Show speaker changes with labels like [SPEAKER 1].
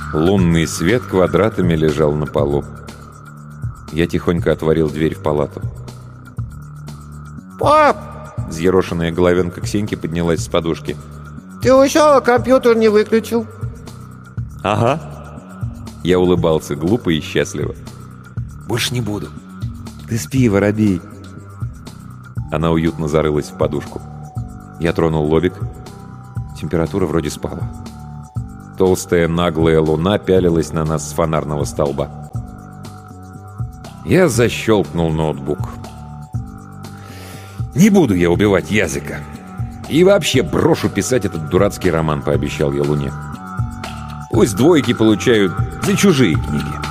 [SPEAKER 1] Лунный свет квадратами лежал на полу. Я тихонько отворил дверь в палату.
[SPEAKER 2] «Пап!»
[SPEAKER 1] — взъерошенная головенка Ксеньки поднялась с подушки.
[SPEAKER 2] «Ты еще компьютер не выключил?»
[SPEAKER 1] «Ага». Я улыбался глупо и счастливо. «Больше не буду». «Ты спи, воробей». Она уютно зарылась в подушку. Я тронул лобик. Температура вроде спала. Толстая наглая луна пялилась на нас с фонарного столба. Я защелкнул ноутбук. «Не буду я убивать Языка. И вообще брошу писать этот дурацкий роман», — пообещал я Луне. «Пусть двойки получают за чужие книги».